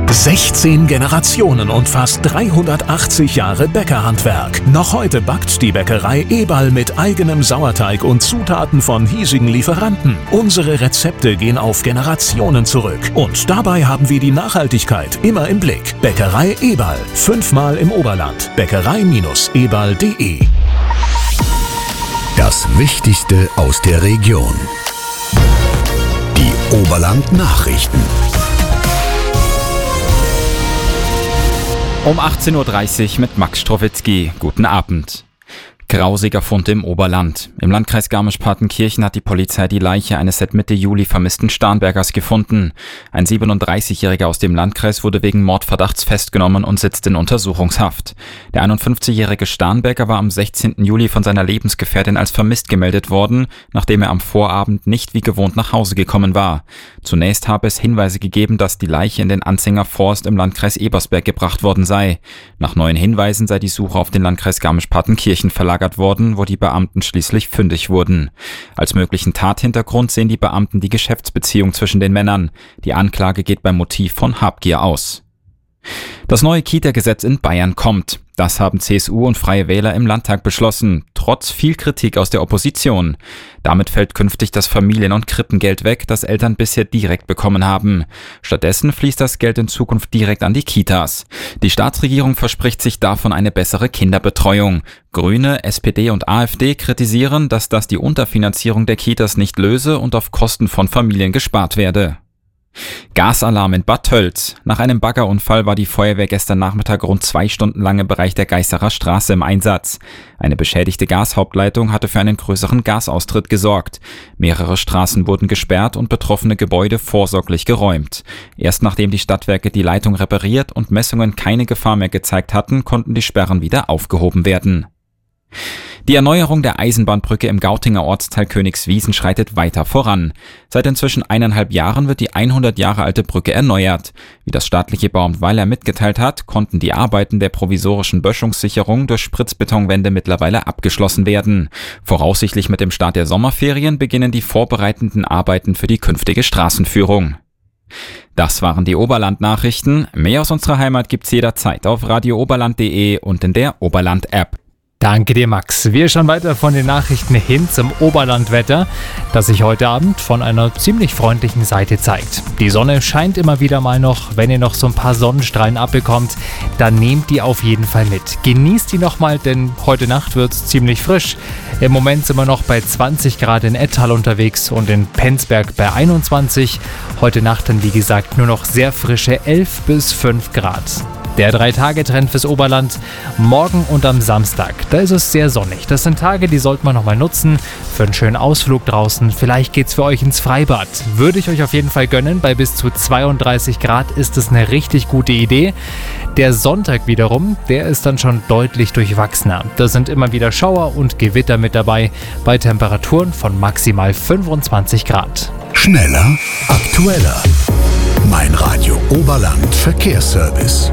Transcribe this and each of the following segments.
16 Generationen und fast 380 Jahre Bäckerhandwerk. Noch heute backt die Bäckerei Eberl mit eigenem Sauerteig und Zutaten von hiesigen Lieferanten. Unsere Rezepte gehen auf Generationen zurück. Und dabei haben wir die Nachhaltigkeit immer im Blick. Bäckerei Eberl, 5-mal im Oberland. Bäckerei-eberl.de. Das Wichtigste aus der Region. Die Oberland-Nachrichten. Um 18:30 Uhr mit Max Strowitzki. Guten Abend. Grausiger Fund im Oberland. Im Landkreis Garmisch-Partenkirchen hat die Polizei die Leiche eines seit Mitte Juli vermissten Starnbergers gefunden. Ein 37-Jähriger aus dem Landkreis wurde wegen Mordverdachts festgenommen und sitzt in Untersuchungshaft. Der 51-jährige Starnberger war am 16. Juli von seiner Lebensgefährtin als vermisst gemeldet worden, nachdem er am Vorabend nicht wie gewohnt nach Hause gekommen war. Zunächst habe es Hinweise gegeben, dass die Leiche in den Anzinger Forst im Landkreis Ebersberg gebracht worden sei. Nach neuen Hinweisen sei die Suche auf den Landkreis Garmisch-Partenkirchen verlagert worden, wo die Beamten schließlich fündig wurden. Als möglichen Tathintergrund sehen die Beamten die Geschäftsbeziehung zwischen den Männern. Die Anklage geht beim Motiv von Habgier aus. Das neue Kita-Gesetz in Bayern kommt. Das haben CSU und Freie Wähler im Landtag beschlossen, trotz viel Kritik aus der Opposition. Damit fällt künftig das Familien- und Krippengeld weg, das Eltern bisher direkt bekommen haben. Stattdessen fließt das Geld in Zukunft direkt an die Kitas. Die Staatsregierung verspricht sich davon eine bessere Kinderbetreuung. Grüne, SPD und AfD kritisieren, dass das die Unterfinanzierung der Kitas nicht löse und auf Kosten von Familien gespart werde. Gasalarm in Bad Tölz. Nach einem Baggerunfall war die Feuerwehr gestern Nachmittag rund 2 Stunden lang im Bereich der Geißerer Straße im Einsatz. Eine beschädigte Gashauptleitung hatte für einen größeren Gasaustritt gesorgt. Mehrere Straßen wurden gesperrt und betroffene Gebäude vorsorglich geräumt. Erst nachdem die Stadtwerke die Leitung repariert und Messungen keine Gefahr mehr gezeigt hatten, konnten die Sperren wieder aufgehoben werden. Die Erneuerung der Eisenbahnbrücke im Gautinger Ortsteil Königswiesen schreitet weiter voran. Seit inzwischen 1,5 Jahren wird die 100 Jahre alte Brücke erneuert. Wie das staatliche Bauamt Weiler mitgeteilt hat, konnten die Arbeiten der provisorischen Böschungssicherung durch Spritzbetonwände mittlerweile abgeschlossen werden. Voraussichtlich mit dem Start der Sommerferien beginnen die vorbereitenden Arbeiten für die künftige Straßenführung. Das waren die Oberland-Nachrichten. Mehr aus unserer Heimat gibt's jederzeit auf radiooberland.de und in der Oberland-App. Danke dir, Max. Wir schauen weiter von den Nachrichten hin zum Oberlandwetter, das sich heute Abend von einer ziemlich freundlichen Seite zeigt. Die Sonne scheint immer wieder mal noch. Wenn ihr noch so ein paar Sonnenstrahlen abbekommt, dann nehmt die auf jeden Fall mit. Genießt die nochmal, denn heute Nacht wird es ziemlich frisch. Im Moment sind wir noch bei 20 Grad in Ettal unterwegs und in Penzberg bei 21. Heute Nacht dann, wie gesagt, nur noch sehr frische 11 bis 5 Grad. Der 3-Tage-Trend fürs Oberland, morgen und am Samstag. Da ist es sehr sonnig. Das sind Tage, die sollte man nochmal nutzen für einen schönen Ausflug draußen. Vielleicht geht's für euch ins Freibad. Würde ich euch auf jeden Fall gönnen. Bei bis zu 32 Grad ist es eine richtig gute Idee. Der Sonntag wiederum, der ist dann schon deutlich durchwachsener. Da sind immer wieder Schauer und Gewitter mit dabei, bei Temperaturen von maximal 25 Grad. Schneller, aktueller. Mein Radio Oberland Verkehrsservice.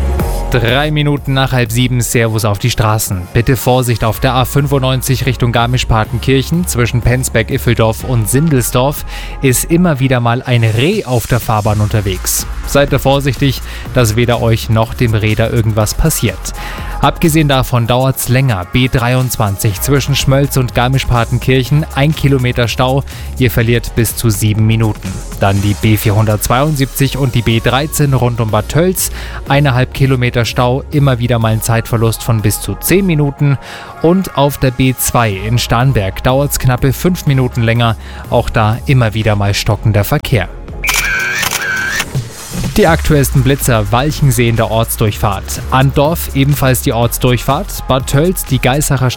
3 Minuten nach 6:30, Servus auf die Straßen. Bitte Vorsicht auf der A95 Richtung Garmisch-Partenkirchen. Zwischen Penzberg-Iffeldorf und Sindelsdorf ist immer wieder mal ein Reh auf der Fahrbahn unterwegs. Seid da vorsichtig, dass weder euch noch dem Reh da irgendwas passiert. Abgesehen davon dauert's länger. B23 zwischen Schmölz und Garmisch-Partenkirchen, 1 Kilometer Stau. Ihr verliert bis zu 7 Minuten. Dann die B472 und die B13 rund um Bad Tölz, 1,5 Kilometer Stau, immer wieder mal ein Zeitverlust von bis zu 10 Minuten. Und auf der B2 in Starnberg dauert's knappe 5 Minuten länger. Auch da immer wieder mal stockender Verkehr. Die aktuellsten Blitzer: Walchensee in der Ortsdurchfahrt, Andorf ebenfalls die Ortsdurchfahrt, Bad Tölz die Geißerer